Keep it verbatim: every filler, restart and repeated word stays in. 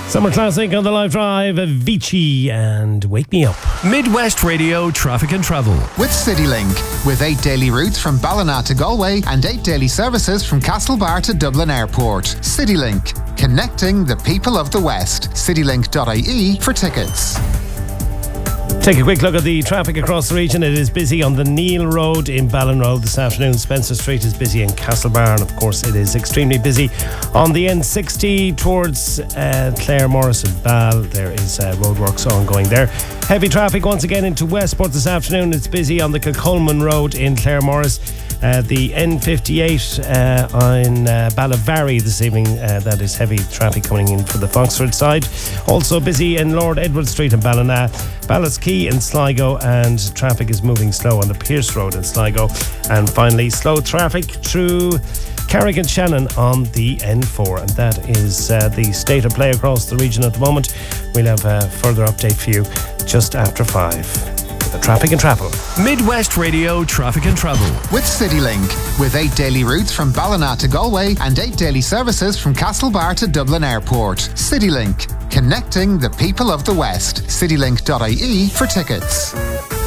Summer classic on the live drive, Avicii and Wake Me Up. Midwest Radio Traffic and Travel. With CityLink. With eight daily routes from Ballina to Galway and eight daily services from Castlebar to Dublin Airport. CityLink. Connecting the people of the West. citylink dot I E for tickets. Take a quick look at the traffic across the region. It is busy on the Neil Road in Ballinroad this afternoon. Spencer Street is busy in Castlebar, and of course it is extremely busy on the N sixty towards uh, Clare Morris and Ball. There is uh, roadworks ongoing there. Heavy traffic once again into Westport this afternoon. It's busy on the Kilcolman Road in Clare Morris. Uh, the N fifty-eight uh, on uh, Ballavary this evening. Uh, that is heavy traffic coming in for the Foxford side. Also busy in Lord Edward Street in Ballina, Ballasquey in Sligo, and traffic is moving slow on the Pierce Road in Sligo. And finally, slow traffic through Carrick and Shannon on the N four. And that is uh, the state of play across the region at the moment. We'll have a further update for you just after five. The Traffic and Travel. Midwest Radio Traffic and Travel. With CityLink. With eight daily routes from Ballina to Galway and eight daily services from Castlebar to Dublin Airport. CityLink. Connecting the people of the West. citylink dot I E for tickets.